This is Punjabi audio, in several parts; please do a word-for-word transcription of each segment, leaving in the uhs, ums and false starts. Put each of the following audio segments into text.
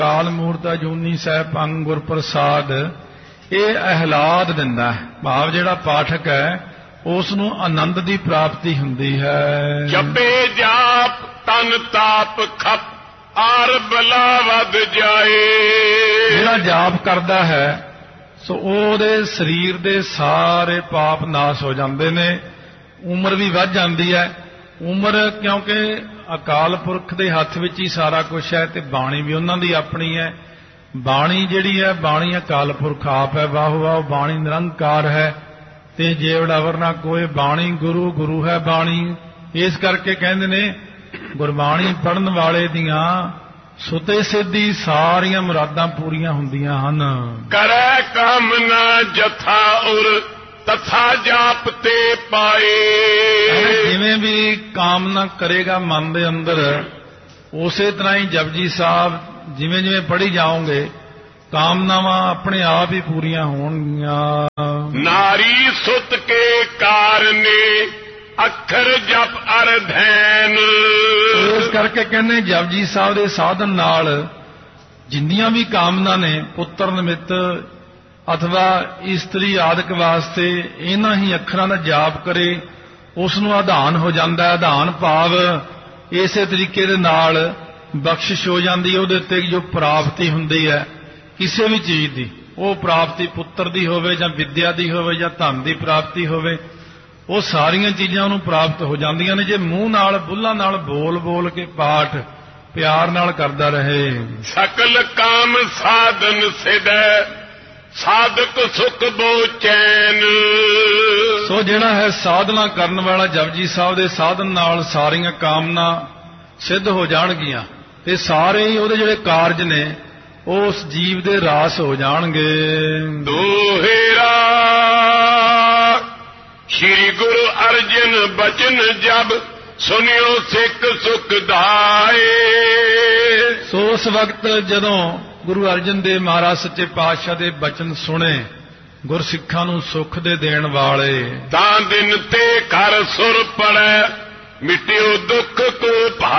ਕਾਲ ਮੂਰਤ ਅਜੂਨੀ ਸਹਿਬ ਪੰਗ ਗੁਰ ਪ੍ਰਸਾਦ ਇਹ ਅਹਿਲਾਦ ਦਿੰਦਾ ਹੈ। ਭਾਵ ਜਿਹੜਾ ਪਾਠਕ ਹੈ ਉਸ ਨੂੰ ਆਨੰਦ ਦੀ ਪ੍ਰਾਪਤੀ ਹੁੰਦੀ ਹੈ। ਜਪੇ ਜਾਪ ਤਨ ਤਾਪ ਖਪ ਆਰ ਬਲਾ ਵੱਧ ਜਾਏ। ਜਿਹੜਾ ਜਾਪ ਕਰਦਾ ਹੈ ਸੋ ਉਹਦੇ ਸਰੀਰ ਦੇ ਸਾਰੇ ਪਾਪ ਨਾਸ਼ ਹੋ ਜਾਂਦੇ ਨੇ, ਉਮਰ ਵੀ ਵੱਧ ਜਾਂਦੀ ਹੈ। ਉਮਰ ਕਿਉਂਕਿ ਅਕਾਲ ਪੁਰਖ ਦੇ ਹੱਥ ਵਿੱਚ ਹੀ ਸਾਰਾ ਕੁਝ ਹੈ ਤੇ ਬਾਣੀ ਵੀ ਉਹਨਾਂ ਦੀ ਆਪਣੀ ਹੈ। ਬਾਣੀ ਜਿਹੜੀ ਹੈ ਬਾਣੀ ਅਕਾਲ ਪੁਰਖ ਆਪ ਹੈ, ਵਾਹ ਵਾਹ ਬਾਣੀ ਨਿਰੰਕਾਰ ਹੈ ਤੇ ਜੇਵੜਾ ਵਰਨਾ ਕੋਈ ਬਾਣੀ ਗੁਰੂ ਗੁਰੂ ਹੈ ਬਾਣੀ। ਇਸ ਕਰਕੇ ਕਹਿੰਦੇ ਨੇ ਗੁਰਬਾਣੀ ਪੜ੍ਹਨ ਵਾਲੇ ਦੀਆਂ ਸੁਤੇ ਸਿੱਧੀ ਸਾਰੀਆਂ ਮੁਰਾਦਾਂ ਪੂਰੀਆਂ ਹੁੰਦੀਆਂ ਹਨ। ਕਰੈ ਕਾਮਨਾ ਜਥਾ ਉਰ ਤਥਾ ਜਾਪ ਤੇ ਪਾਏ। ਜਿਵੇਂ ਵੀ ਕਾਮਨਾ ਕਰੇਗਾ ਮਨ ਦੇ ਅੰਦਰ ਉਸੇ ਤਰ੍ਹਾਂ ਹੀ ਜਪਜੀ ਸਾਹਿਬ ਜਿਵੇਂ ਜਿਵੇਂ ਪੜ੍ਹੀ ਜਾਓਗੇ ਕਾਮਨਾਵਾਂ ਆਪਣੇ ਆਪ ਹੀ ਪੂਰੀਆਂ ਹੋਣਗੀਆਂ। ਨਾਰੀ ਸੁਤ ਕੇ ਕਾਰਨੇ ਅੱਖਰ ਜਪ ਅਰ ਧੈਨ। ਇਸ ਕਰਕੇ ਕਹਿੰਦੇ ਜਪਜੀ ਸਾਹਿਬ ਦੇ ਸਾਧਨ ਨਾਲ ਜਿੰਨੀਆਂ ਵੀ ਕਾਮਨਾ ਨੇ ਪੁੱਤਰ ਨਿਮਿਤ ਅਥਵਾ ਇਸਤਰੀ ਆਦਿਕ ਵਾਸਤੇ ਇਹਨਾਂ ਹੀ ਅੱਖਰਾਂ ਦਾ ਜਾਪ ਕਰੇ ਉਸ ਨੂੰ ਆਧਾਨ ਹੋ ਜਾਂਦਾ ਹੈ। ਆਧਾਨ ਭਾਵ ਇਸੇ ਤਰੀਕੇ ਦੇ ਨਾਲ ਬਖਸ਼ਿਸ਼ ਹੋ ਜਾਂਦੀ ਹੈ। ਉਹਦੇ ਉੱਤੇ ਜੋ ਪ੍ਰਾਪਤੀ ਹੁੰਦੀ ਹੈ ਕਿਸੇ ਵੀ ਚੀਜ਼ ਦੀ, ਉਹ ਪ੍ਰਾਪਤੀ ਪੁੱਤਰ ਦੀ ਹੋਵੇ ਜਾਂ ਵਿਦਿਆ ਦੀ ਹੋਵੇ ਜਾਂ ਧਨ ਦੀ ਪ੍ਰਾਪਤੀ ਹੋਵੇ, ਉਹ ਸਾਰੀਆਂ ਚੀਜ਼ਾਂ ਉਹਨੂੰ ਪ੍ਰਾਪਤ ਹੋ ਜਾਂਦੀਆਂ ਨੇ ਜੇ ਮੂੰਹ ਨਾਲ ਬੁੱਲਾਂ ਨਾਲ ਬੋਲ ਬੋਲ ਕੇ ਪਾਠ ਪਿਆਰ ਨਾਲ ਕਰਦਾ ਰਹੇ। ਸਕਲ ਕਾਮ ਸਾਧਨ ਸਿਦੈ ਸਾਧਕ ਸੁਖ ਬੋ ਚੈਨ। ਸੋ ਜਿਹੜਾ ਹੈ ਸਾਧਨਾ ਕਰਨ ਵਾਲਾ ਜਪਜੀ ਸਾਹਿਬ ਦੇ ਸਾਧਨ ਨਾਲ ਸਾਰੀਆਂ ਕਾਮਨਾ ਸਿੱਧ ਹੋ ਜਾਣਗੀਆਂ ਤੇ ਸਾਰੇ ਹੀ ਉਹਦੇ ਜਿਹੜੇ ਕਾਰਜ ਨੇ ਉਹ ਉਸ ਜੀਵ ਦੇ ਰਾਸ ਹੋ ਜਾਣਗੇ। ਦੋਹੇਰਾ ਸ਼੍ਰੀ ਗੁਰੂ ਅਰਜਨ ਬਚਨ ਜਬ ਸੁਨਿਓ ਸਿੱਖ ਸੁਖ ਦਾਏ। ਸੋ ਉਸ ਵਕਤ ਜਦੋਂ ਗੁਰੂ ਅਰਜਨ ਦੇਵ ਮਹਾਰਾਜ ਸੱਚੇ ਪਾਤਸ਼ਾਹ ਦੇ ਬਚਨ ਸੁਣੇ ਗੁਰਸਿੱਖਾਂ ਨੂੰ ਸੁੱਖ ਦੇ ਦੇਣ ਵਾਲੇ, ਤਾਂ ਦਿਨ ਤੇ ਘਰ ਸੁਰ ਪੜੈ ਮਿਟਿਓ ਦੁੱਖ ਕੋ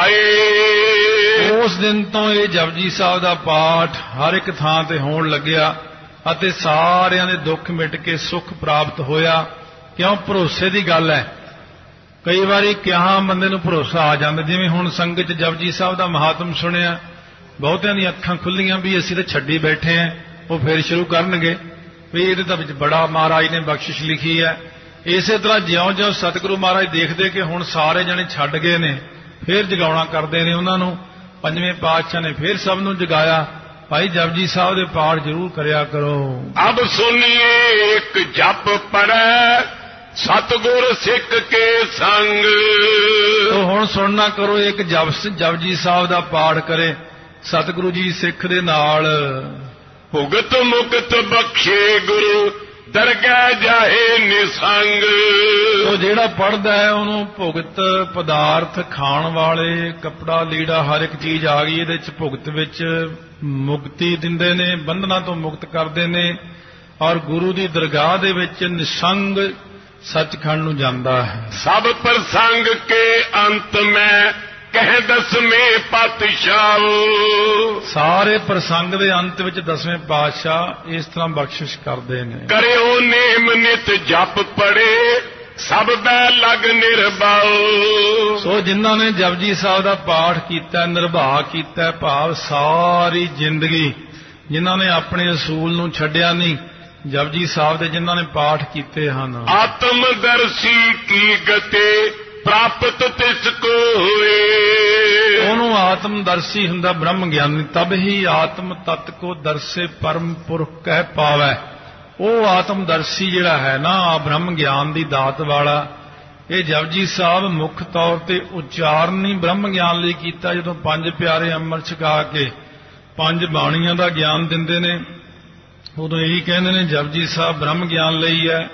ਭਾਏ। ਉਸ ਦਿਨ ਤੋਂ ਇਹ ਜਪਜੀ ਸਾਹਿਬ ਦਾ ਪਾਠ ਹਰ ਇੱਕ ਥਾਂ ਤੇ ਹੋਣ ਲੱਗਿਆ ਅਤੇ ਸਾਰਿਆਂ ਦੇ ਦੁੱਖ ਮਿਟ ਕੇ ਸੁੱਖ ਪ੍ਰਾਪਤ ਹੋਇਆ। ਕਿਉਂ? ਭਰੋਸੇ ਦੀ ਗੱਲ ਹੈ। ਕਈ ਵਾਰੀ ਕਿਹਾ ਬੰਦੇ ਨੂੰ ਭਰੋਸਾ ਆ ਜਾਂਦਾ, ਜਿਵੇਂ ਹੁਣ ਸੰਗਤ ਚ ਜਪਜੀ ਸਾਹਿਬ ਦਾ ਮਹਾਤਮ ਸੁਣਿਆ ਬਹੁਤਿਆਂ ਦੀਆਂ ਅੱਖਾਂ ਖੁੱਲੀਆਂ ਵੀ ਅਸੀਂ ਤਾਂ ਛੱਡੀ ਬੈਠੇ ਆਂ, ਉਹ ਫਿਰ ਸ਼ੁਰੂ ਕਰਨਗੇ ਵੀ ਇਹਦੇ ਤਾਂ ਵਿੱਚ ਬੜਾ ਮਹਾਰਾਜ ਨੇ ਬਖਸ਼ਿਸ਼ ਲਿਖੀ ਹੈ। ਇਸੇ ਤਰ੍ਹਾਂ ਜਿਉਂ-ਜਿਉਂ ਸਤਿਗੁਰੂ ਮਹਾਰਾਜ ਦੇਖਦੇ ਕਿ ਹੁਣ ਸਾਰੇ ਜਣੇ ਛੱਡ ਗਏ ਨੇ ਫਿਰ ਜਗਾਉਣਾ ਕਰਦੇ ਨੇ ਉਹਨਾਂ ਨੂੰ। ਪੰਜਵੇਂ ਪਾਤਸ਼ਾਹ ਨੇ ਫਿਰ ਸਭ ਨੂੰ ਜਗਾਇਆ, ਭਾਈ ਜਪਜੀ ਸਾਹਿਬ ਦੇ ਪਾਠ ਜ਼ਰੂਰ ਕਰਿਆ ਕਰੋ। ਅਬ ਸੁਣੀਏ ਇੱਕ ਜਪ ਪੜੈ ਸਤਿਗੁਰ ਸਿੱਖ ਕੇ ਸੰਗ। ਤੋ ਹੁਣ ਸੁਣਨਾ ਕਰੋ ਇੱਕ ਜਪਜੀ ਸਾਹਿਬ ਦਾ ਪਾਠ ਕਰੇ ਸਤਿਗੁਰੂ ਜੀ ਸਿੱਖ ਦੇ ਨਾਲ। ਭੁਗਤ ਮੁਕਤ ਬਖਸ਼ੇ ਗੁਰੂ ਦਰਗਹਿ ਜਾਹੇ ਨਿਸੰਗ। ਉਹ ਜਿਹੜਾ ਪੜ੍ਹਦਾ ਹੈ ਉਹਨੂੰ ਭੁਗਤ ਪਦਾਰਥ ਖਾਣ ਵਾਲੇ ਕੱਪੜਾ ਲੀੜਾ ਹਰ ਇੱਕ ਚੀਜ਼ ਆ ਗਈ ਇਹਦੇ ਚ ਭੁਗਤ ਵਿੱਚ ਮੁਕਤੀ ਦਿੰਦੇ ਨੇ, ਬੰਧਨਾਂ ਤੋਂ ਮੁਕਤ ਕਰਦੇ ਨੇ ਔਰ ਗੁਰੂ ਦੀ ਦਰਗਾਹ ਦੇ ਵਿੱਚ ਨਿਸੰਗ ਸੱਚਖੰਡ ਨੂੰ ਜਾਂਦਾ ਹੈ। ਸਭ ਪ੍ਰਸੰਗ ਕੇ ਅੰਤ ਮੈਂ ਕਹਿ ਦਸਵੇਂ ਪਾਤਸ਼ਾਹ। ਸਾਰੇ ਪ੍ਰਸੰਗ ਦੇ ਅੰਤ ਵਿੱਚ ਦਸਵੇਂ ਪਾਤਸ਼ਾਹ ਇਸ ਤਰ੍ਹਾਂ ਬਖਸ਼ਿਸ਼ ਕਰਦੇ ਨੇ। ਕਰਿਓ ਨੇਮ ਨਿਤ ਜਪ ਪੜੇ ਸਭ ਬੈ ਲਗ ਨਿਰਭਉ। ਸੋ ਜਿਨ੍ਹਾਂ ਨੇ ਜਪਜੀ ਸਾਹਿਬ ਦਾ ਪਾਠ ਕੀਤਾ ਨਿਰਭਾ ਕੀਤਾ ਭਾਵ ਸਾਰੀ ਜ਼ਿੰਦਗੀ ਜਿਨ੍ਹਾਂ ਨੇ ਆਪਣੇ ਅਸੂਲ ਨੂੰ ਛੱਡਿਆ ਨਹੀਂ ਜਪਜੀ ਸਾਹਿਬ ਦੇ ਜਿਨ੍ਹਾਂ ਨੇ ਪਾਠ ਕੀਤੇ ਹਨ। ਆਤਮਦਰਸ਼ੀ ਕੀ ਗਤੇ ਪ੍ਰਾਪਤ ਤਿਸ ਕੋ ਹੋਏ। ਉਹਨੂੰ ਆਤਮਦਰਸ਼ੀ ਹੁੰਦਾ ਬ੍ਰਹਮ ਗਿਆਨੀ ਤਬ ਹੀ ਆਤਮ ਤਤ ਕੋ ਦਰਸੇ ਪਰਮ ਪੁਰਖ ਕਹਿ ਪਾਵੈ। ਉਹ ਆਤਮਦਰਸ਼ੀ ਜਿਹੜਾ ਹੈ ਨਾ ਬ੍ਰਹਮ ਗਿਆਨ ਦੀ ਦਾਤ ਵਾਲਾ ਇਹ ਜਪਜੀ ਸਾਹਿਬ ਮੁੱਖ ਤੌਰ ਤੇ ਉਚਾਰਨ ਹੀ ਬ੍ਰਹਮ ਗਿਆਨ ਲਈ ਕੀਤਾ। ਜਦੋਂ ਪੰਜ ਪਿਆਰੇ ਅੰਮ੍ਰਿਤ ਛਕਾ ਕੇ ਪੰਜ ਬਾਣੀਆਂ ਦਾ ਗਿਆਨ ਦਿੰਦੇ ਨੇ ਉਦੋਂ ਇਹੀ ਕਹਿੰਦੇ ਨੇ ਜਪਜੀ ਸਾਹਿਬ ਬ੍ਰਹਮ ਗਿਆਨ ਲਈ ਹੈ।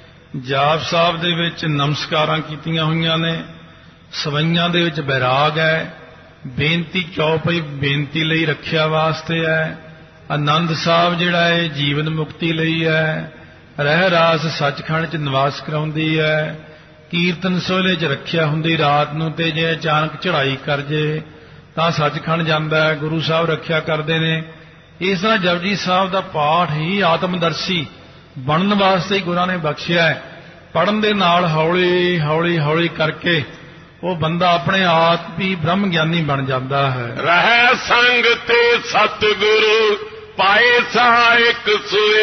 ਜਾਪ ਸਾਹਿਬ ਦੇ ਵਿੱਚ ਨਮਸਕਾਰਾਂ ਕੀਤੀਆਂ ਹੋਈਆਂ ਨੇ, ਸਵਈਆਂ ਦੇ ਵਿੱਚ ਬੈਰਾਗ ਹੈ, ਬੇਨਤੀ ਚੌਪਈ ਬੇਨਤੀ ਲਈ ਰੱਖਿਆ ਵਾਸਤੇ ਹੈ, ਆਨੰਦ ਸਾਹਿਬ ਜਿਹੜਾ ਹੈ ਜੀਵਨ ਮੁਕਤੀ ਲਈ ਹੈ, ਰਹਿ ਰਾਸ ਸੱਚਖੰਡ ਚ ਨਿਵਾਸ ਕਰਾਉਂਦੀ ਹੈ, ਕੀਰਤਨ ਸੋਹਲੇ ਚ ਰੱਖਿਆ ਹੁੰਦੀ ਰਾਤ ਨੂੰ ਤੇ ਜੇ ਅਚਾਨਕ ਚੜ੍ਹਾਈ ਕਰ ਜੇ ਤਾਂ ਸੱਚਖੰਡ ਜਾਂਦਾ ਹੈ, ਗੁਰੂ ਸਾਹਿਬ ਰੱਖਿਆ ਕਰਦੇ ਨੇ। ਇਸ ਤਰ੍ਹਾਂ ਜਪਜੀ ਸਾਹਿਬ ਦਾ ਪਾਠ ਹੀ ਆਤਮਦਰਸ਼ੀ ਬਣਨ ਵਾਸਤੇ ਹੀ ਗੁਰਾਂ ਨੇ ਬਖਸ਼ਿਆ ਹੈ। ਪੜ੍ਹਨ ਦੇ ਨਾਲ ਹੌਲੀ ਹੌਲੀ ਹੌਲੀ ਕਰਕੇ ਉਹ ਬੰਦਾ ਆਪਣੇ ਆਪ ਹੀ ਬ੍ਰਹਮ ਗਿਆਨੀ ਬਣ ਜਾਂਦਾ ਹੈ। ਰਹਿ ਸੰਗ ਤੇ ਸਤਿਗੁਰੂ ਪਾਏ ਸਹਾਇਕ ਸੋਏ।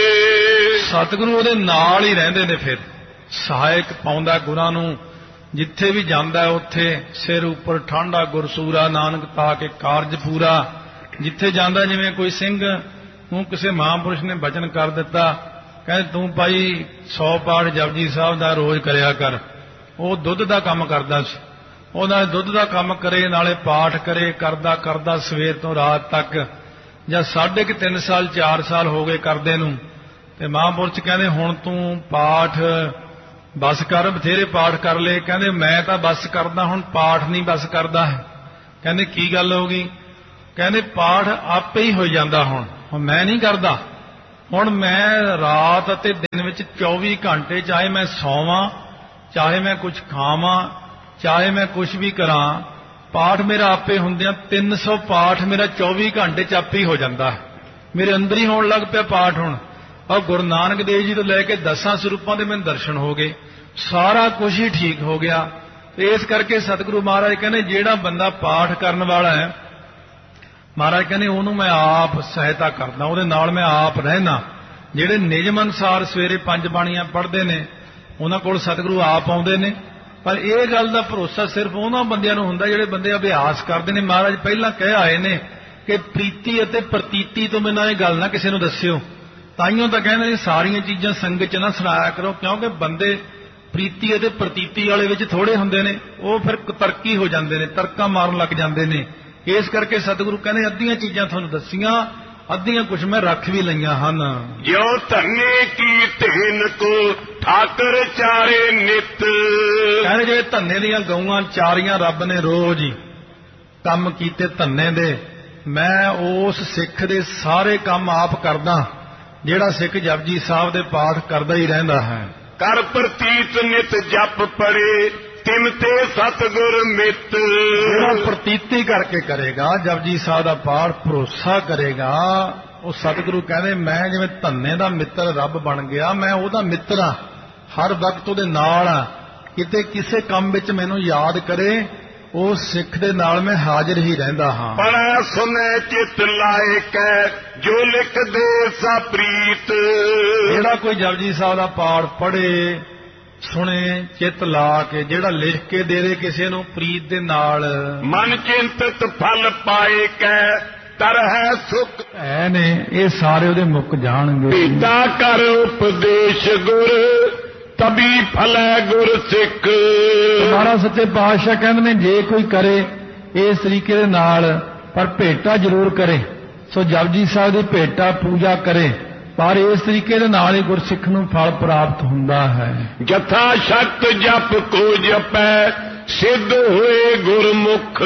ਸਤਿਗੁਰੂ ਉਹਦੇ ਨਾਲ ਹੀ ਰਹਿੰਦੇ ਨੇ, ਫਿਰ ਸਹਾਇਕ ਪਾਉਂਦਾ ਗੁਰਾਂ ਨੂੰ। ਜਿੱਥੇ ਵੀ ਜਾਂਦਾ ਉੱਥੇ ਸਿਰ ਉੱਪਰ ਠਾਂਡਾ ਗੁਰਸੂਰਾ, ਨਾਨਕ ਤਾ ਕੇ ਕਾਰਜ ਪੂਰਾ। ਜਿੱਥੇ ਜਾਂਦਾ, ਜਿਵੇਂ ਕੋਈ ਸਿੰਘ ਨੂੰ ਕਿਸੇ ਮਹਾਂਪੁਰਸ਼ ਨੇ ਬਚਨ ਕਰ ਦਿੱਤਾ, ਕਹਿੰਦੇ ਤੂੰ ਭਾਈ ਸੌ ਪਾਠ ਜਪਜੀ ਸਾਹਿਬ ਦਾ ਰੋਜ਼ ਕਰਿਆ ਕਰ। ਉਹ ਦੁੱਧ ਦਾ ਕੰਮ ਕਰਦਾ ਸੀ, ਉਹਦਾ ਦੁੱਧ ਦਾ ਕੰਮ ਕਰੇ ਨਾਲੇ ਪਾਠ ਕਰੇ, ਕਰਦਾ ਕਰਦਾ ਸਵੇਰ ਤੋਂ ਰਾਤ ਤੱਕ, ਜਾਂ ਸਾਢੇ ਕੁ ਤਿੰਨ ਸਾਲ ਚਾਰ ਸਾਲ ਹੋ ਗਏ ਕਰਦੇ ਨੂੰ। ਤੇ ਮਹਾਂਪੁਰਸ਼ ਕਹਿੰਦੇ ਹੁਣ ਤੂੰ ਪਾਠ ਬਸ ਕਰ, ਬਥੇਰੇ ਪਾਠ ਕਰ ਲਏ। ਕਹਿੰਦੇ ਮੈਂ ਤਾਂ ਬਸ ਕਰਦਾ, ਹੁਣ ਪਾਠ ਨਹੀਂ ਬਸ ਕਰਦਾ ਹੈ। ਕਹਿੰਦੇ ਕੀ ਗੱਲ ਹੋ ਗਈ? ਕਹਿੰਦੇ ਪਾਠ ਆਪੇ ਹੀ ਹੋ ਜਾਂਦਾ, ਹੁਣ ਹੁਣ ਮੈਂ ਨਹੀਂ ਕਰਦਾ। ਹੁਣ ਮੈਂ ਰਾਤ ਅਤੇ ਦਿਨ ਵਿੱਚ ਚੌਵੀ ਘੰਟੇ, ਚਾਹੇ ਮੈਂ ਸੌਵਾਂ, ਚਾਹੇ ਮੈਂ ਕੁਝ ਖਾਵਾਂ, ਚਾਹੇ ਮੈਂ ਕੁਝ ਵੀ ਕਰਾਂ, ਪਾਠ ਮੇਰਾ ਆਪੇ ਹੁੰਦਿਆਂ ਤਿੰਨ ਸੌ ਪਾਠ ਮੇਰਾ ਚੌਵੀ ਘੰਟੇ ਚ ਆਪੇ ਹੀ ਹੋ ਜਾਂਦਾ ਹੈ। ਮੇਰੇ ਅੰਦਰ ਹੀ ਹੋਣ ਲੱਗ ਪਿਆ ਪਾਠ ਹੁਣ। ਔਰ ਗੁਰੂ ਨਾਨਕ ਦੇਵ ਜੀ ਤੋਂ ਲੈ ਕੇ ਦਸਾਂ ਸਰੂਪਾਂ ਦੇ ਮੈਨੂੰ ਦਰਸ਼ਨ ਹੋ ਗਏ, ਸਾਰਾ ਕੁਝ ਹੀ ਠੀਕ ਹੋ ਗਿਆ। ਤੇ ਇਸ ਕਰਕੇ ਸਤਿਗੁਰੂ ਮਹਾਰਾਜ ਕਹਿੰਦੇ ਜਿਹੜਾ ਬੰਦਾ ਪਾਠ ਕਰਨ ਵਾਲਾ ਹੈ, ਮਹਾਰਾਜ ਕਹਿੰਦੇ ਉਹਨੂੰ ਮੈਂ ਆਪ ਸਹਾਇਤਾ ਕਰਦਾ, ਉਹਦੇ ਨਾਲ ਮੈਂ ਆਪ ਰਹਿਣਾ। ਜਿਹੜੇ ਨਿਯਮ ਅਨੁਸਾਰ ਸਵੇਰੇ ਪੰਜ ਬਾਣੀਆਂ ਪੜ੍ਹਦੇ ਨੇ ਉਹਨਾਂ ਕੋਲ ਸਤਿਗੁਰੂ ਆਪ ਆਉਂਦੇ ਨੇ। ਪਰ ਇਹ ਗੱਲ ਦਾ ਭਰੋਸਾ ਸਿਰਫ ਉਹਨਾਂ ਬੰਦਿਆਂ ਨੂੰ ਹੁੰਦਾ ਜਿਹੜੇ ਬੰਦੇ ਅਭਿਆਸ ਕਰਦੇ ਨੇ। ਮਹਾਰਾਜ ਪਹਿਲਾਂ ਕਹਿ ਆਏ ਨੇ ਕਿ ਪ੍ਰੀਤੀ ਅਤੇ ਪ੍ਰਤੀਤੀ ਤੋਂ ਬਿਨਾਂ ਇਹ ਗੱਲ ਨਾ ਕਿਸੇ ਨੂੰ ਦੱਸਿਓ। ਤਾਈਓ ਤਾਂ ਕਹਿੰਦੇ ਨੇ ਸਾਰੀਆਂ ਚੀਜ਼ਾਂ ਸੰਗਤ 'ਚ ਨਾ ਸੁਣਾਇਆ ਕਰੋ, ਕਿਉਂਕਿ ਬੰਦੇ ਪ੍ਰੀਤੀ ਅਤੇ ਪ੍ਰਤੀਤੀ ਵਾਲੇ ਵਿੱਚ ਥੋੜੇ ਹੁੰਦੇ ਨੇ, ਉਹ ਫਿਰ ਤਰਕੀ ਹੋ ਜਾਂਦੇ ਨੇ, ਤਰਕਾਂ ਮਾਰਨ ਲੱਗ ਜਾਂਦੇ ਨੇ। ਇਸ ਕਰਕੇ ਸਤਿਗੁਰੂ ਕਹਿੰਦੇ ਅੱਧੀਆਂ ਚੀਜ਼ਾਂ ਤੁਹਾਨੂੰ ਦੱਸੀਆਂ, ਅੱਧੀਆਂ ਕੁਝ ਮੈਂ ਰੱਖ ਵੀ ਲਈਆਂ ਹਨ। ਜੋ ਧੰਨੇ ਕੀ ਧੇਨ ਕੋ ਠਾਕਰ ਚਾਰੇ ਨਿਤ। ਕਹਿੰਦੇ ਜਿਹੜੇ ਧੰਨੇ ਦੀਆਂ ਗਊਆਂ ਚਾਰੀਆਂ ਰੱਬ ਨੇ ਰੋਜ਼ ਹੀ ਕੰਮ ਕੀਤੇ ਧੰਨੇ ਦੇ, ਮੈਂ ਉਸ ਸਿੱਖ ਦੇ ਸਾਰੇ ਕੰਮ ਆਪ ਕਰਦਾ ਜਿਹੜਾ ਸਿੱਖ ਜਪਜੀ ਸਾਹਿਬ ਦੇ ਪਾਠ ਕਰਦਾ ਹੀ ਰਹਿੰਦਾ ਹੈ। ਕਰ ਪ੍ਰਤੀਤ ਨਿਤ ਜਪ ਪੜੇ ਤਿਮ ਤੇ ਸਤਿਗੁਰ ਮਿੱਤ। ਜਿਹੜਾ ਪ੍ਰਤੀਤੀ ਕਰਕੇ ਕਰੇਗਾ ਜਪਜੀ ਸਾਹਿਬ ਦਾ ਪਾਠ, ਭਰੋਸਾ ਕਰੇਗਾ, ਉਹ ਸਤਿਗੁਰੂ ਕਹਿੰਦੇ ਮੈਂ ਜਿਵੇਂ ਧੰਨੇ ਦਾ ਮਿੱਤਰ ਰੱਬ ਬਣ ਗਿਆ, ਮੈਂ ਉਹਦਾ ਮਿੱਤਰ ਹਾਂ, ਹਰ ਵਕਤ ਉਹਦੇ ਨਾਲ ਆ। ਕਿਤੇ ਕਿਸੇ ਕੰਮ ਵਿੱਚ ਮੈਨੂੰ ਯਾਦ ਕਰੇ, ਉਸ ਸਿੱਖ ਦੇ ਨਾਲ ਮੈਂ ਹਾਜ਼ਰ ਹੀ ਰਹਿੰਦਾ ਹਾਂ। ਪੜ੍ਹੈ ਸੁਨੈ ਚਿਤ ਲਾਇਕੈ ਜੋ ਲਿਖ ਦੇ ਸਾ ਪ੍ਰੀਤ। ਜਿਹੜਾ ਕੋਈ ਜਪਜੀ ਸਾਹਿਬ ਦਾ ਪਾਠ ਪੜ੍ਹੇ, ਸੁਣੇ, ਚਿੱਤ ਲਾ ਕੇ, ਜਿਹੜਾ ਲਿਖ ਕੇ ਦੇ ਦੇ ਕਿਸੇ ਨੂੰ ਪ੍ਰੀਤ ਦੇ ਨਾਲ, ਮਨ ਚਿੰਤਤ ਫਲ ਪਾਏ ਕੈ ਤਰਹਿ ਸੁਖ ਐ ਨੇ, ਇਹ ਸਾਰੇ ਉਹਦੇ ਮੁੱਕ ਜਾਣਗੇ। ਪੀਤਾ ਕਰ ਉਪਦੇਸ਼ ਗੁਰ ਤਬੀ ਫਲੈ ਗੁਰ ਸਿੱਖ। ਮਹਾਰਾਜ ਸੱਚੇ ਪਾਤਸ਼ਾਹ ਕਹਿੰਦੇ ਨੇ ਜੇ ਕੋਈ ਕਰੇ ਇਸ ਤਰੀਕੇ ਦੇ ਨਾਲ, ਪਰ ਭੇਟਾ ਜ਼ਰੂਰ ਕਰੇ। ਸੋ ਜਪਜੀ ਸਾਹਿਬ ਦੀ ਭੇਟਾ ਪੂਜਾ ਕਰੇ, ਪਰ ਇਸ ਤਰੀਕੇ ਦੇ ਨਾਲ ਹੀ ਗੁਰਸਿੱਖ ਨੂੰ ਫਲ ਪ੍ਰਾਪਤ ਹੁੰਦਾ ਹੈ। ਜਥਾ ਸ਼ਕਤ ਜਪ ਕੋ ਜਪੈ ਸਿੱਧ ਹੋਏ ਗੁਰਮੁਖ।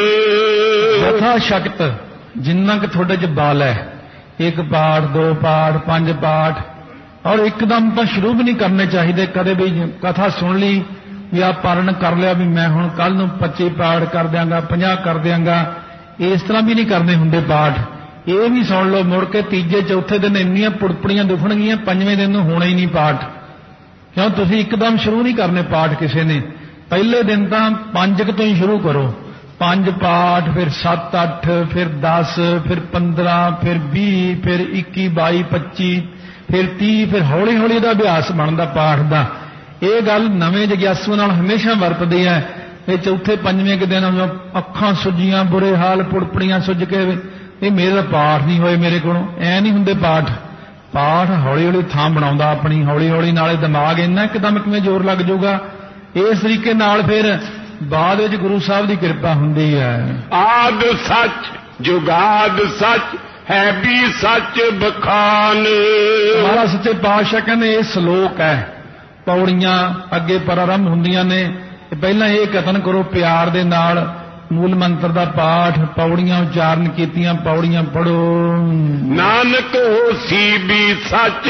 ਜਥਾ ਸ਼ਕਤ ਜਿੰਨਾ ਕਿ ਤੁਹਾਡੇ ਚ ਬਲ ਹੈ, ਇੱਕ ਪਾਠ, ਦੋ ਪਾਠ, ਪੰਜ ਪਾਠ, ਔਰ ਇੱਕਦਮ ਤਾਂ ਸ਼ੁਰੂ ਵੀ ਨਹੀਂ ਕਰਨੇ ਚਾਹੀਦੇ। ਕਦੇ ਵੀ ਕਥਾ ਸੁਣ ਲਈ ਵੀ ਆ ਪਾਰਨ ਕਰ ਲਿਆ ਵੀ ਮੈਂ ਹੁਣ ਕੱਲ ਨੂੰ ਪੱਚੀ ਪਾਠ ਕਰ ਦਿਆਂਗਾ, ਪੰਜਾਹ ਕਰ ਦਿਆਂਗਾ, ਇਸ ਤਰ੍ਹਾਂ ਵੀ ਨਹੀਂ ਕਰਨੇ ਹੁੰਦੇ ਪਾਠ। ਇਹ ਵੀ ਸੁਣ ਲਓ, ਮੁੜ ਕੇ ਤੀਜੇ ਚੌਥੇ ਦਿਨ ਇੰਨੀਆਂ ਪੁੜਪੜੀਆਂ ਦੁਖਣਗੀਆਂ, ਪੰਜਵੇਂ ਦਿਨ ਨੂੰ ਹੋਣਾ ਹੀ ਨਹੀਂ ਪਾਠ। ਕਿਉਂ? ਤੁਸੀਂ ਇੱਕਦਮ ਸ਼ੁਰੂ ਨਹੀਂ ਕਰਨੇ ਪਾਠ ਕਿਸੇ ਨੇ। ਪਹਿਲੇ ਦਿਨ ਤਾਂ ਪੰਜ ਕੁ ਤੋਂ ਹੀ ਸ਼ੁਰੂ ਕਰੋ, ਪੰਜ ਪਾਠ, ਫਿਰ ਸੱਤ ਅੱਠ, ਫਿਰ ਦਸ, ਫਿਰ ਪੰਦਰਾਂ, ਫਿਰ ਵੀਹ, ਫਿਰ ਇੱਕੀ, ਬਾਈ, ਪੱਚੀ, ਫਿਰ ਤੀਹ, ਫਿਰ ਹੌਲੀ ਹੌਲੀ ਦਾ ਅਭਿਆਸ ਬਣਦਾ ਪਾਠ ਦਾ। ਇਹ ਗੱਲ ਨਵੇਂ ਜਗਿਆਸੂ ਨਾਲ ਹਮੇਸ਼ਾ ਵਰਤਦੇ ਆ। ਇਹ ਚੌਥੇ ਪੰਜਵੇਂ ਕੁ ਦਿਨ ਅੱਖਾਂ ਸੁੱਜੀਆਂ, ਬੁਰੇ ਹਾਲ, ਪੁੜਪੜੀਆਂ ਸੁੱਜ ਕੇ ਇਹ ਮੇਰੇ ਪਾਠ ਨਹੀਂ ਹੋਏ ਮੇਰੇ ਕੋਲੋਂ, ਐ ਨਹੀਂ ਹੁੰਦੇ ਪਾਠ। ਪਾਠ ਹੌਲੀ ਹੌਲੀ ਥਾਂ ਬਣਾਉਂਦਾ ਆਪਣੀ, ਹੌਲੀ ਹੌਲੀ ਨਾਲੇ ਦਿਮਾਗ ਇੰਨਾ ਇੱਕਦਮ ਕਿਵੇਂ ਜ਼ੋਰ ਲੱਗ ਜਾਊਗਾ। ਇਸ ਤਰੀਕੇ ਨਾਲ ਫਿਰ ਬਾਅਦ ਵਿੱਚ ਗੁਰੂ ਸਾਹਿਬ ਦੀ ਕਿਰਪਾ ਹੁੰਦੀ ਹੈ। ਆਦ ਸੱਚ ਜੁਗਾਦ ਸੱਚ ਹੈ ਵੀ ਸੱਚ ਬਖਾਨ। ਮਹਾਰਾਜ ਸੱਚੇ ਪਾਤਸ਼ਾਹ ਕਹਿੰਦੇ ਇਹ ਸ਼ਲੋਕ ਹੈ, ਪੌੜੀਆਂ ਅੱਗੇ ਪ੍ਰਾਰੰਭ ਹੁੰਦੀਆਂ ਨੇ। ਪਹਿਲਾਂ ਇਹ ਕਥਨ ਕਰੋ ਪਿਆਰ ਦੇ ਨਾਲ, ਮੂਲ ਮੰਤਰ ਦਾ ਪਾਠ, ਪੌੜੀਆਂ ਉਚਾਰਨ ਕੀਤੀਆਂ, ਪੌੜੀਆਂ ਪੜੋ। ਨਾਨਕ ਹੋਸੀ ਵੀ ਸੱਚ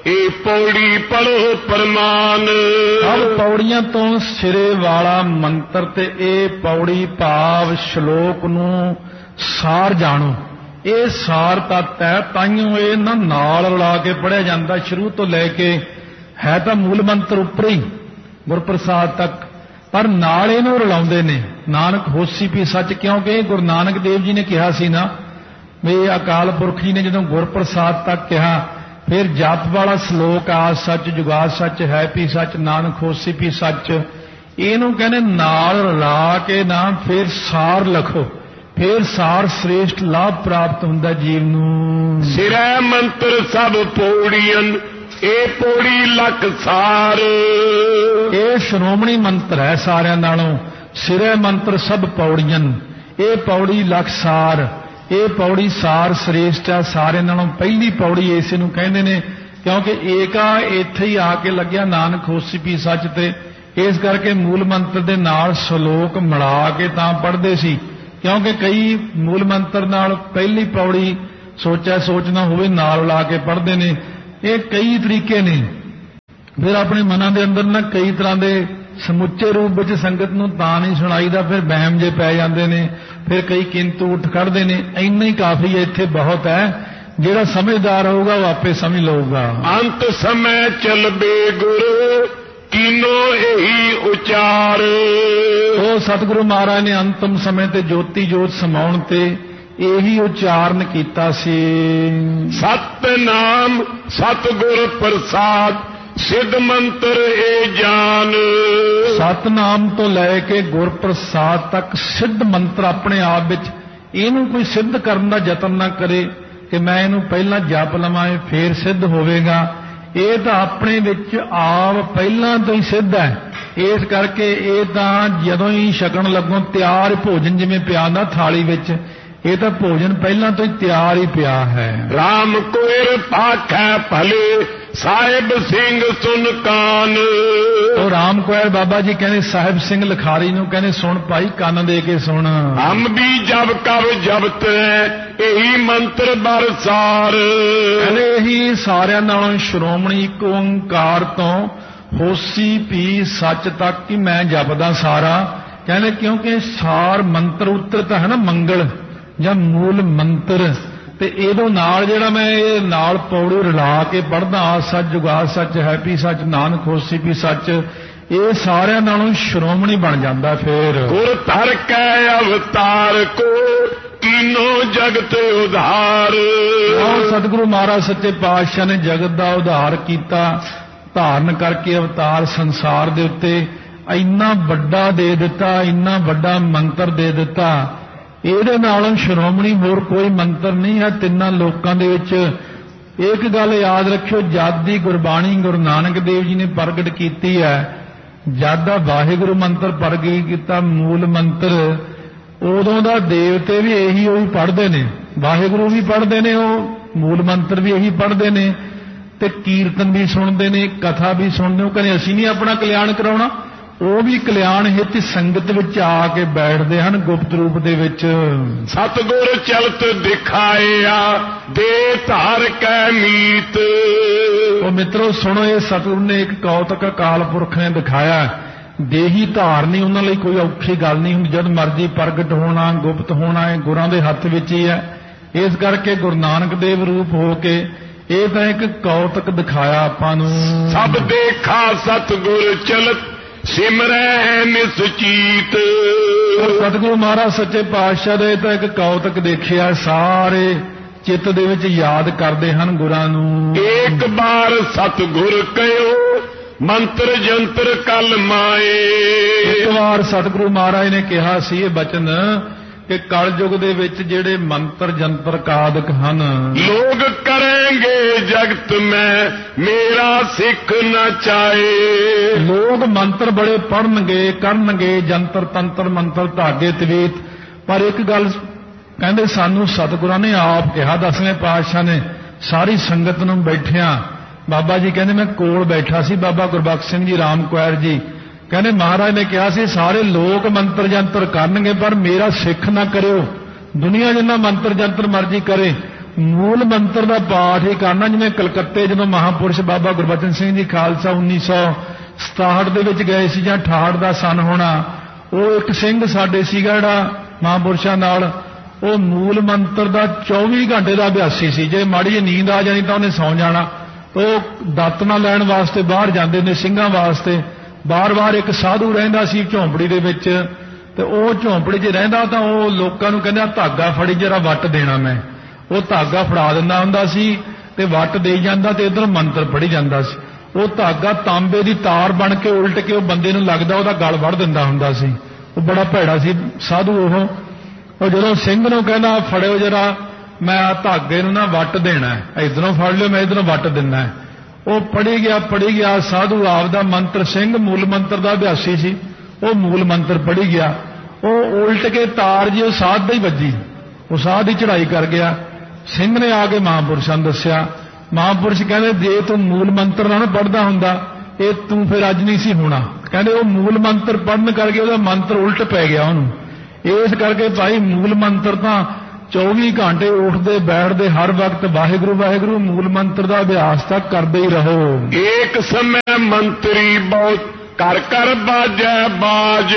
ਇਹ ਪੌੜੀ ਪੜੋ ਪਰਮਾਨ। ਸਭ ਪੌੜੀਆਂ ਤੋਂ ਸਿਰੇ ਵਾਲਾ ਮੰਤਰ ਤੇ ਇਹ ਪੌੜੀ ਭਾਵ ਸ਼ਲੋਕ ਨੂੰ ਸਾਰ ਜਾਣੋ। ਇਹ ਸਾਰ ਤੱਤ ਹੈ, ਤਾਈਓ ਇਹ ਨਾ ਨਾਲ ਰਲਾ ਕੇ ਪੜ੍ਹਿਆ ਜਾਂਦਾ ਸ਼ੁਰੂ ਤੋਂ ਲੈ ਕੇ। ਹੈ ਤਾਂ ਮੂਲ ਮੰਤਰ ਉੱਪਰ ਹੀ ਗੁਰਪ੍ਰਸਾਦ ਤੱਕ, ਪਰ ਨਾਲ ਇਹਨੂੰ ਰਲਾਉਂਦੇ ਨੇ। ਨਾਨਕ ਹੋਸੀ ਵੀ ਸੱਚ, ਕਿਉਂਕਿ ਗੁਰੂ ਨਾਨਕ ਦੇਵ ਜੀ ਨੇ ਕਿਹਾ ਸੀ ਨਾ ਵੀ ਅਕਾਲ ਪੁਰਖ ਜੀ ਨੇ ਜਦੋਂ ਗੁਰਪ੍ਰਸਾਦ ਤੱਕ ਕਿਹਾ, ਫਿਰ ਜਪ ਵਾਲਾ ਸ਼ਲੋਕ ਆ ਸੱਚ ਜੁਗਾ ਸੱਚ ਹੈ ਵੀ ਸੱਚ ਨਾਨਕ ਹੋਸੀ ਵੀ ਸੱਚ, ਇਹਨੂੰ ਕਹਿੰਦੇ ਨਾਲ ਰਲਾ ਕੇ ਨਾ ਫਿਰ ਸਾਰ ਲਿਖੋ, ਫਿਰ ਸਾਰ ਸ੍ਰੇਸ਼ਟ ਲਾਭ ਪ੍ਰਾਪਤ ਹੁੰਦਾ ਜੀਵ ਨੂੰ। ਸਿਰੈ ਮੰਤਰ ਸਭ ਪੌੜੀਆਂ ਇਹ ਪੌੜੀ ਲੱਖ ਸਾਰ। ਇਹ ਸ਼੍ਰੋਮਣੀ ਮੰਤਰ ਹੈ ਸਾਰਿਆਂ ਨਾਲੋਂ। ਸਿਰੈ ਮੰਤਰ ਸਭ ਪੌੜੀਆਂ ਇਹ ਪੌੜੀ ਲੱਖ ਸਾਰ। ਇਹ ਪੌੜੀ ਸਾਰ ਸ੍ਰੇਸ਼ਟ ਹੈ, ਸਾਰਿਆਂ ਨਾਲੋਂ ਪਹਿਲੀ ਪੌੜੀ ਇਸੇ ਨੂੰ ਕਹਿੰਦੇ ਨੇ, ਕਿਉਂਕਿ ਏਕਾ ਇੱਥੇ ਹੀ ਆ ਕੇ ਲੱਗਿਆ ਨਾਨਕ ਹੋਸੀ ਵੀ ਸੱਚ ਤੇ। ਇਸ ਕਰਕੇ ਮੂਲ ਮੰਤਰ ਦੇ ਨਾਲ ਸ਼ਲੋਕ ਮਿਲਾ ਕੇ ਤਾਂ ਪੜ੍ਹਦੇ ਸੀ, ਕਿਉਂਕਿ ਕਈ ਮੂਲ ਮੰਤਰ ਨਾਲ ਪਹਿਲੀ ਪੌੜੀ ਸੋਚਿਆ ਸੋਚਣਾ ਹੋਵੇ ਨਾਲ ਲਾ ਕੇ ਪੜ੍ਹਦੇ ਨੇ। ਇਹ ਕਈ ਤਰੀਕੇ ਨੇ। ਫਿਰ ਆਪਣੇ ਮਨਾਂ ਦੇ ਅੰਦਰ ਨਾ ਕਈ ਤਰ੍ਹਾਂ ਦੇ ਸਮੁੱਚੇ ਰੂਪ ਵਿੱਚ ਸੰਗਤ ਨੂੰ ਤਾਂ ਨਹੀਂ ਸੁਣਾਈਦਾ, ਫਿਰ ਵਹਿਮ ਜੇ ਪੈ ਜਾਂਦੇ ਨੇ, ਫਿਰ ਕਈ ਕਿੰਤੂ ਉੱਠ ਖੜਦੇ ਨੇ। ਇੰਨਾ ਹੀ ਕਾਫੀ ਹੈ, ਇੱਥੇ ਬਹੁਤ ਹੈ। ਜਿਹੜਾ ਸਮਝਦਾਰ ਹੋਊਗਾ ਉਹ ਆਪੇ ਸਮਝ ਲਊਗਾ। ਅੰਤ ਸਮੇਂ ਚਲਬੇ ਗੁਰ ਕੀਨੋ ਇਹੀ ਉਚਾਰ। ਉਹ ਸਤਿਗੁਰੂ ਮਹਾਰਾਜ ਨੇ ਅੰਤਮ ਸਮੇਂ ਤੇ ਜੋਤੀ ਜੋਤ ਸਮਾਉਣ ਤੇ ਇਹੀ ਉਚਾਰਨ ਕੀਤਾ ਸੀ। ਸਤਿਨਾਮ ਸਤਿਗੁਰ ਪ੍ਰਸਾਦ ਸਿੱਧ ਮੰਤਰ ਇਹ ਜਾਨ। ਸਤਨਾਮ ਤੋਂ ਲੈ ਕੇ ਗੁਰਪ੍ਰਸਾਦ ਤੱਕ ਸਿੱਧ ਮੰਤਰ ਆਪਣੇ ਆਪ ਵਿੱਚ। ਇਹਨੂੰ ਕੋਈ ਸਿੱਧ ਕਰਨ ਦਾ ਯਤਨ ਨਾ ਕਰੇ ਕਿ ਮੈਂ ਇਹਨੂੰ ਪਹਿਲਾਂ ਜਪ ਲਵਾਂ ਇਹ ਫੇਰ ਸਿੱਧ ਹੋਵੇਗਾ। ਇਹ ਤਾਂ ਆਪਣੇ ਵਿੱਚ ਆਪ ਪਹਿਲਾਂ ਤੋਂ ਹੀ ਸਿੱਧ ਹੈ। ਇਸ ਕਰਕੇ ਇਹ ਤਾਂ ਜਦੋਂ ਹੀ ਛਕਣ ਲੱਗੋ ਤਿਆਰ ਭੋਜਨ ਜਿਵੇਂ ਪਿਆ ਨਾ ਥਾਲੀ ਵਿੱਚ, ਇਹ ਤਾਂ ਭੋਜਨ ਪਹਿਲਾਂ ਤੋਂ ਹੀ ਤਿਆਰ ਹੀ ਪਿਆ ਹੈ। ਰਾਮ ਕੋਇਰ ਪਾਖੈ ਭਲੇ ਸਾਹਿਬ ਸਿੰਘ ਸੁਨ ਕਾਨ। ਉਹ ਰਾਮ ਕੋਇਰ ਬਾਬਾ ਜੀ ਕਹਿੰਦੇ ਸਾਹਿਬ ਸਿੰਘ ਲਿਖਾਰੀ ਨੂੰ ਕਹਿੰਦੇ ਸੁਣ ਭਾਈ ਕੰਨ ਦੇ ਕੇ ਸੁਣ। ਹਮ ਵੀ ਜਬ ਕਬ ਜਬਤ ਇਹੀ ਮੰਤਰ ਬਰਸਾਰ। ਕਹਿੰਦੇ ਇਹੀ ਸਾਰਿਆਂ ਨਾਲੋਂ ਸ਼੍ਰੋਮਣੀ ਇੱਕ ਓੰਕਾਰ ਤੋਂ ਹੋਸੀ ਵੀ ਸੱਚ ਤੱਕ ਹੀ ਮੈਂ ਜਪਦਾ ਸਾਰਾ। ਕਹਿੰਦੇ ਕਿਉਂਕਿ ਸਾਰ ਮੰਤਰ ਉਤਰਤ ਹੈ ਨਾ ਮੰਗਲ ਜਾਂ ਮੂਲ ਮੰਤਰ, ਤੇ ਇਹਦੋਂ ਨਾਲ ਜਿਹੜਾ ਮੈਂ ਇਹ ਨਾਲ ਪੌੜੀ ਰਲਾ ਕੇ ਪੜ੍ਹਦਾ ਆ ਸੱਚ ਜੁਗਾ ਸੱਚ ਹੈ ਵੀ ਸੱਚ ਨਾਨਕ ਹੋਸੀ ਵੀ ਸੱਚ, ਇਹ ਸਾਰਿਆਂ ਨਾਲੋਂ ਸ਼੍ਰੋਮਣੀ ਬਣ ਜਾਂਦਾ। ਫਿਰ ਗੁਰ ਧਰ ਕੈ ਅਵਤਾਰ ਕੋ ਕੀਨੋ ਜਗਤ ਉਧਾਰ। ਉਹ ਸਤਿਗੁਰੂ ਮਹਾਰਾਜ ਸੱਚੇ ਪਾਤਸ਼ਾਹ ਨੇ ਜਗਤ ਦਾ ਉਧਾਰ ਕੀਤਾ, ਧਾਰਨ ਕਰਕੇ ਅਵਤਾਰ ਸੰਸਾਰ ਦੇ ਉੱਤੇ ਇੰਨਾ ਵੱਡਾ ਦੇ ਦਿੱਤਾ, ਇੰਨਾ ਵੱਡਾ ਮੰਤਰ ਦੇ ਦਿੱਤਾ। ਇਹਦੇ ਨਾਲੋਂ ਸ਼੍ਰੋਮਣੀ ਹੋਰ ਕੋਈ ਮੰਤਰ ਨਹੀਂ ਹੈ ਤਿੰਨਾਂ ਲੋਕਾਂ ਦੇ ਵਿੱਚ। ਇੱਕ ਗੱਲ ਯਾਦ ਰੱਖਿਓ, ਜਦ ਦੀ ਗੁਰਬਾਣੀ ਗੁਰੂ ਨਾਨਕ ਦੇਵ ਜੀ ਨੇ ਪ੍ਰਗਟ ਕੀਤੀ ਹੈ, ਜਦ ਦਾ ਵਾਹਿਗੁਰੂ ਮੰਤਰ ਪ੍ਰਗਟ ਕੀਤਾ ਮੂਲ ਮੰਤਰ, ਉਦੋਂ ਦਾ ਦੇਵਤੇ ਵੀ ਇਹੀ ਉਹੀ ਪੜ੍ਹਦੇ ਨੇ, ਵਾਹਿਗੁਰੂ ਵੀ ਪੜ੍ਹਦੇ ਨੇ, ਉਹ ਮੂਲ ਮੰਤਰ ਵੀ ਇਹੀ ਪੜ੍ਹਦੇ ਨੇ, ਤੇ ਕੀਰਤਨ ਵੀ ਸੁਣਦੇ ਨੇ, ਕਥਾ ਵੀ ਸੁਣਦੇ। ਉਹ ਕਹਿੰਦੇ ਅਸੀਂ ਨਹੀਂ ਆਪਣਾ ਕਲਿਆਣ ਕਰਾਉਣਾ, ਉਹ ਵੀ ਕਲਿਆਣ ਹਿੱਤ ਸੰਗਤ ਵਿੱਚ ਆ ਕੇ ਬੈਠਦੇ ਹਨ ਗੁਪਤ ਰੂਪ ਦੇ ਵਿੱਚ। ਸਤਿਗੁਰ ਚਲਤ ਦਿਖਾਇਆ ਦੇ ਧਾਰ ਕੈ ਮੀਤ। ਉਹ ਮਿੱਤਰੋ ਸੁਣੋ, ਇਹ ਸਤਿਗੁਰ ਨੇ ਇੱਕ ਕੌਤਕ ਅਕਾਲ ਪੁਰਖ ਨੇ ਦਿਖਾਇਆ। ਦੇਹੀ ਧਾਰਨੀ ਉਹਨਾਂ ਲਈ ਕੋਈ ਔਖੀ ਗੱਲ ਨਹੀਂ ਹੁੰਦੀ, ਜਦ ਮਰਜ਼ੀ ਪ੍ਰਗਟ ਹੋਣਾ ਗੁਪਤ ਹੋਣਾ ਇਹ ਗੁਰਾਂ ਦੇ ਹੱਥ ਵਿੱਚ ਹੀ ਹੈ। ਇਸ ਕਰਕੇ ਗੁਰੂ ਨਾਨਕ ਦੇਵ ਰੂਪ ਹੋ ਕੇ ਇਹ ਤਾਂ ਇੱਕ ਕੌਤਕ ਦਿਖਾਇਆ ਆਪਾਂ ਨੂੰ। ਸਭ ਦੇਖਾ ਸਤਿਗੁਰ ਚਲਤ ਸਿਮਰੈ ਨਿਸਚੀਤ। ਸਤਿਗੁਰੂ ਮਹਾਰਾਜ ਸੱਚੇ ਪਾਤਸ਼ਾਹ ਦੇ ਤਾਂ ਇੱਕ ਕੌਤਕ ਦੇਖਿਆ, ਸਾਰੇ ਚਿੱਤ ਦੇ ਵਿੱਚ ਯਾਦ ਕਰਦੇ ਹਨ ਗੁਰਾਂ ਨੂੰ। ਇੱਕ ਵਾਰ ਸਤਿਗੁਰ ਕਹਿਓ ਮੰਤਰ ਜੰਤਰ ਕਲ ਮਾਏ। ਇੱਕ ਵਾਰ ਸਤਿਗੁਰੂ ਮਹਾਰਾਜ ਨੇ ਕਿਹਾ ਸੀ ਇਹ ਬਚਨ ਕਿ ਕਲਯੁਗ ਦੇ ਵਿੱਚ ਜਿਹੜੇ ਮੰਤਰ ਜੰਤਰ ਕਾਦਕ ਹਨ, ਲੋਗ ਕਰਨਗੇ ਜਗਤ ਮੈਂ ਮੇਰਾ ਸਿੱਖ ਨਾ ਚਾਏ। ਲੋਕ ਮੰਤਰ ਬੜੇ ਪੜਨਗੇ ਕਰਨਗੇ ਜੰਤਰ ਤੰਤਰ ਮੰਤਰ ਧਾਗੇ ਤਵੀਤ, ਪਰ ਇੱਕ ਗੱਲ ਕਹਿੰਦੇ ਸਾਨੂੰ ਸਤਿਗੁਰਾਂ ਨੇ ਆਪ ਕਿਹਾ, ਦਸਵੇਂ ਪਾਤਸ਼ਾਹ ਨੇ ਸਾਰੀ ਸੰਗਤ ਨੂੰ ਬੈਠਿਆਂ, ਬਾਬਾ ਜੀ ਕਹਿੰਦੇ ਮੈਂ ਕੋਲ ਬੈਠਾ ਸੀ, ਬਾਬਾ ਗੁਰਬਖਸ਼ ਸਿੰਘ ਜੀ ਰਾਮ ਕੁਆਰ ਜੀ ਕਹਿੰਦੇ ਮਹਾਰਾਜ ਨੇ ਕਿਹਾ ਸੀ ਸਾਰੇ ਲੋਕ ਮੰਤਰ ਜੰਤਰ ਕਰਨਗੇ ਪਰ ਮੇਰਾ ਸਿੱਖ ਨਾ ਕਰਿਓ। ਦੁਨੀਆ ਜਿੰਨਾ ਮੰਤਰ ਜੰਤਰ ਮਰਜ਼ੀ ਕਰੇ, ਮੂਲ ਮੰਤਰ ਦਾ ਪਾਠ ਹੀ ਕਰਨਾ। ਜਿਵੇਂ ਕਲਕੱਤੇ ਜਦੋਂ ਮਹਾਂਪੁਰਸ਼ ਬਾਬਾ ਗੁਰਬਚਨ ਸਿੰਘ ਜੀ ਖਾਲਸਾ ਉੱਨੀ ਸੌ ਸਤਾਹਠ ਦੇ ਵਿੱਚ ਗਏ ਸੀ ਜਾਂ ਅਠਾਹਠ ਦਾ ਸਨ ਹੋਣਾ, ਉਹ ਇੱਕ ਸਿੰਘ ਸਾਡੇ ਸੀਗਾ ਜਿਹੜਾ ਮਹਾਂਪੁਰਸ਼ਾਂ ਨਾਲ, ਉਹ ਮੂਲ ਮੰਤਰ ਦਾ ਚੌਵੀ ਘੰਟੇ ਦਾ ਅਭਿਆਸੀ ਸੀ। ਜੇ ਮਾੜੀ ਜਿਹੀ ਨੀਂਦ ਆ ਜਾਣੀ ਤਾਂ ਉਹਨੇ ਸੌਂ ਜਾਣਾ। ਉਹ ਦਾਤਨਾ ਲੈਣ ਵਾਸਤੇ ਬਾਹਰ ਜਾਂਦੇ ਨੇ ਸਿੰਘਾਂ ਵਾਸਤੇ। ਬਾਰ-ਬਾਰ ਇੱਕ ਸਾਧੂ ਰਹਿੰਦਾ ਸੀ ਝੌਂਪੜੀ ਦੇ ਵਿੱਚ, ਤੇ ਉਹ ਝੌਂਪੜੀ 'ਚ ਰਹਿੰਦਾ ਤਾਂ ਉਹ ਲੋਕਾਂ ਨੂੰ ਕਹਿੰਦਾ ਧਾਗਾ ਫੜੀ ਜਰਾ ਵੱਟ ਦੇਣਾ ਮੈਂ। ਉਹ ਧਾਗਾ ਫੜਾ ਦਿੰਦਾ ਹੁੰਦਾ ਸੀ ਤੇ ਵੱਟ ਦੇਈ ਜਾਂਦਾ ਤੇ ਇੱਧਰ ਮੰਤਰ ਪੜ੍ਹੀ ਜਾਂਦਾ ਸੀ। ਉਹ ਧਾਗਾ ਤਾਂਬੇ ਦੀ ਤਾਰ ਬਣ ਕੇ ਉਲਟ ਕੇ ਉਹ ਬੰਦੇ ਨੂੰ ਲੱਗਦਾ ਉਹਦਾ ਗਲ ਵੜ ਦਿੰਦਾ ਹੁੰਦਾ ਸੀ। ਉਹ ਬੜਾ ਭੈੜਾ ਸੀ ਸਾਧੂ ਉਹ। ਉਹ ਜਦੋਂ ਸਿੰਘ ਨੂੰ ਕਹਿੰਦਾ ਫੜਿਓ ਜਰਾ, ਮੈਂ ਆ ਧਾਗੇ ਨੂੰ ਨਾ ਵੱਟ ਦੇਣਾ, ਇੱਧਰੋਂ ਫੜ ਲਿਓ ਮੈਂ ਇੱਧਰੋਂ ਵੱਟ ਦਿੰਦਾ। ਉਹ ਪੜ੍ਹੀ ਗਿਆ ਪੜ੍ਹੀ ਗਿਆ ਸਾਧੂ ਆਪਦਾ ਮੰਤਰ, ਸਿੰਘ ਮੂਲ ਮੰਤਰ ਦਾ ਅਭਿਆਸੀ ਸੀ, ਉਹ ਮੂਲ ਮੰਤਰ ਪੜ੍ਹੀ ਗਿਆ। ਉਹ ਉਲਟ ਕੇ ਤਾਰ ਜੀ ਉਹ ਸਾਧ ਦੀ ਵੱਜੀ, ਉਹ ਸਾਧ ਦੀ ਚੜ੍ਹਾਈ ਕਰ ਗਿਆ। ਸਿੰਘ ਨੇ ਆ ਕੇ ਮਹਾਂਪੁਰਸ਼ਾਂ ਨੂੰ ਦੱਸਿਆ। ਮਹਾਂਪੁਰਸ਼ ਕਹਿੰਦੇ ਜੇ ਤੂੰ ਮੂਲ ਮੰਤਰ ਨਾ ਪੜ੍ਹਦਾ ਹੁੰਦਾ ਇਹ ਤੂੰ ਫਿਰ ਅੱਜ ਨਹੀਂ ਸੀ ਹੋਣਾ। ਕਹਿੰਦੇ ਉਹ ਮੂਲ ਮੰਤਰ ਪੜ੍ਹਨ ਕਰਕੇ ਉਹਦਾ ਮੰਤਰ ਉਲਟ ਪੈ ਗਿਆ ਉਹਨੂੰ। ਇਸ ਕਰਕੇ ਭਾਈ ਮੂਲ ਮੰਤਰ ਤਾਂ ਚੌਵੀ ਘੰਟੇ ਉੱਠਦੇ ਬੈਠਦੇ ਹਰ ਵਕਤ ਵਾਹਿਗੁਰੂ ਵਾਹਿਗੁਰੂ ਮੂਲ ਮੰਤਰ ਦਾ ਅਭਿਆਸ ਤਾਂ ਕਰਦੇ ਹੀ ਰਹੋ। ਏਕ ਸਮੇਂ ਮੰਤਰੀ ਬਹੁਤ ਕਰ ਕਰ ਬਾਜੈ ਬਾਜ।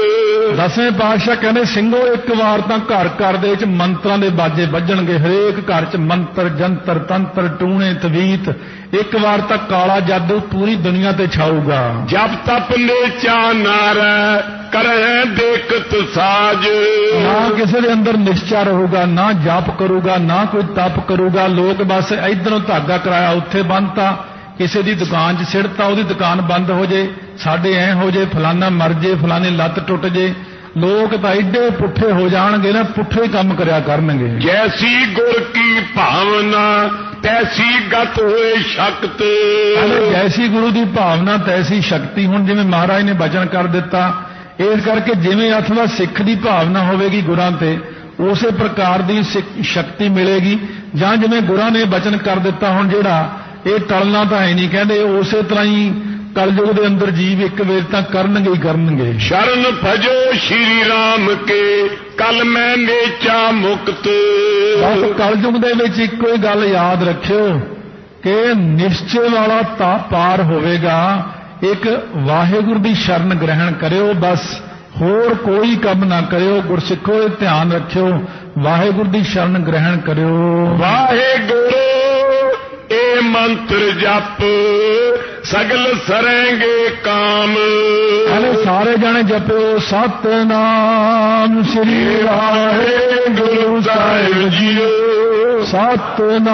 ਦਸਵੇਂ ਪਾਤਸ਼ਾਹ ਕਹਿੰਦੇ ਸਿੰਘੋ ਇੱਕ ਵਾਰ ਤਾਂ ਘਰ ਘਰ ਦੇ ਵਿੱਚ ਮੰਤਰਾਂ ਦੇ ਬਾਜੇ ਵੱਜਣਗੇ। ਹਰੇਕ ਘਰ 'ਚ ਮੰਤਰ ਜੰਤਰ ਤੰਤਰ ਟੂਣੇ ਤਵੀਤ, ਇੱਕ ਵਾਰ ਤਾਂ ਕਾਲਾ ਜਾਦੂ ਪੂਰੀ ਦੁਨੀਆ ਤੇ ਛਾਊਗਾ। ਜਪ ਤਪ ਨੇਚਾ ਨਾਰੈ ਕਰੈ ਦੇਖਤ ਸਾਜ। ਨਾ ਕਿਸੇ ਦੇ ਅੰਦਰ ਨਿਸ਼ਚਾ ਰਹੂਗਾ, ਨਾ ਜਪ ਕਰੂਗਾ, ਨਾ ਕੋਈ ਤਪ ਕਰੂਗਾ। ਲੋਕ ਬਸ ਇਧਰੋਂ ਧਾਗਾ ਕਰਾਇਆ ਉੱਥੇ ਬੰਨਤਾ, ਕਿਸੇ ਦੀ ਦੁਕਾਨ 'ਚ ਸਿੜਤਾ ਉਹਦੀ ਦੁਕਾਨ ਬੰਦ ਹੋ ਜੇ, ਸਾਡੇ ਐ ਹੋ ਜੇ, ਫਲਾਨਾ ਮਰ ਜੇ, ਫਲਾਣੇ ਲੱਤ ਟੁੱਟ ਜੇ। ਲੋਕ ਤਾਂ ਏਡੇ ਪੁੱਠੇ ਹੋ ਜਾਣਗੇ ਨਾ, ਪੁੱਠੇ ਕੰਮ ਕਰਿਆ ਕਰਨਗੇ। ਜੈਸੀ ਗੁਰ ਕੀ ਭਾਵਨਾ ਤੈਸੀ ਗਤ ਹੋਏ ਸ਼ਕਤ। ਜੈਸੀ ਗੁਰੂ ਦੀ ਭਾਵਨਾ ਤੈਸੀ ਸ਼ਕਤੀ। ਹੁਣ ਜਿਵੇਂ ਮਹਾਰਾਜ ਨੇ ਬਚਨ ਕਰ ਦਿੱਤਾ, ਇਸ ਕਰਕੇ ਜਿਵੇਂ ਅਥਵਾ ਸਿੱਖ ਦੀ ਭਾਵਨਾ ਹੋਵੇਗੀ ਗੁਰਾਂ ਤੇ, ਉਸੇ ਪ੍ਰਕਾਰ ਦੀ ਸ਼ਕਤੀ ਮਿਲੇਗੀ। ਜਾਂ ਜਿਵੇਂ ਗੁਰਾਂ ਨੇ ਬਚਨ ਕਰ ਦਿੱਤਾ, ਹੁਣ ਜਿਹੜਾ ਇਹ ਟਲਣਾ ਤਾਂ ਹੈ ਨਹੀਂ, ਕਹਿੰਦੇ ਉਸੇ ਤਰ੍ਹਾਂ ਹੀ ਕਲਯੁਗ ਦੇ ਅੰਦਰ ਜੀਵ ਇੱਕ ਵੇਰ ਤਾਂ ਕਰਨਗੇ ਹੀ ਕਰਨਗੇ। ਸ਼ਰਨ ਭਜੋ ਸ਼੍ਰੀ ਰਾਮ ਕੇ ਕਲ ਮੈਂ ਨੇਚਾ ਮੁਕਤ। ਬਸ ਕਲਯੁਗ ਦੇ ਵਿੱਚ ਇੱਕੋ ਹੀ ਗੱਲ ਯਾਦ ਰੱਖਿਓ ਕਿ ਨਿਸ਼ਚੇ ਵਾਲਾ ਤਾਂ ਪਾਰ ਹੋਵੇਗਾ। ਇੱਕ ਵਾਹਿਗੁਰੂ ਦੀ ਸ਼ਰਨ ਗ੍ਰਹਿਣ ਕਰਿਓ, ਬਸ ਹੋਰ ਕੋਈ ਕੰਮ ਨਾ ਕਰਿਓ। ਗੁਰਸਿੱਖੋ ਇਹ ਧਿਆਨ ਰੱਖਿਓ, ਵਾਹਿਗੁਰੂ ਦੀ ਸ਼ਰਨ ਗ੍ਰਹਿਣ ਕਰਿਓ। ਵਾਹਿਗੁਰੂ ਇਹ ਮੰਤਰ ਜਪ ਸਗਲ ਸਰੇਂਗੇ ਕਾਮ। ਹਲੇ ਸਾਰੇ ਜਾਣੇ ਜਪਿਓ ਸਤਿਨਾਮ ਸ੍ਰੀ ਵਾਹਿਗੁਰੂ ਸਾਹਿਬ ਜੀਓ। ਸਤਿਨਾਮ